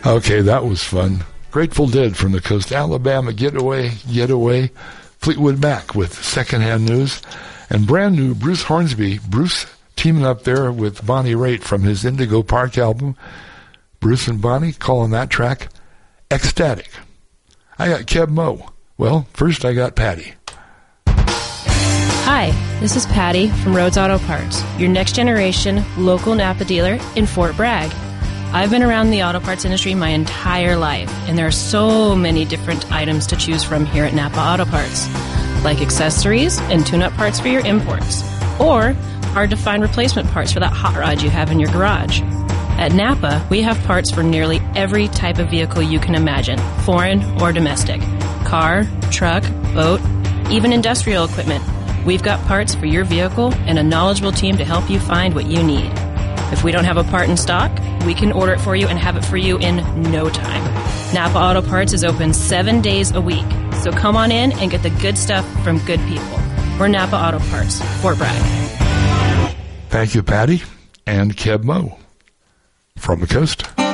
Okay, that was fun. Grateful Dead from the coast. Alabama, Getaway. Fleetwood Mac with Secondhand News. And brand new Bruce Hornsby. Bruce teaming up there with Bonnie Raitt from his Indigo Park album. Bruce and Bonnie calling that track Ecstatic. I got Keb Mo. Well, first I got Patty. Hi, this is Patty from Rhodes Auto Parts, your next generation local Napa dealer in Fort Bragg. I've been around the auto parts industry my entire life, and there are so many different items to choose from here at Napa Auto Parts, like accessories and tune-up parts for your imports, or hard-to-find replacement parts for that hot rod you have in your garage. At Napa, we have parts for nearly every type of vehicle you can imagine, foreign or domestic. Car, truck, boat, even industrial equipment. We've got parts for your vehicle and a knowledgeable team to help you find what you need. If we don't have a part in stock, we can order it for you and have it for you in no time. Napa Auto Parts is open 7 days a week, so come on in and get the good stuff from good people. We're Napa Auto Parts, Fort Bragg. Thank you, Patty and Keb Mo from the coast.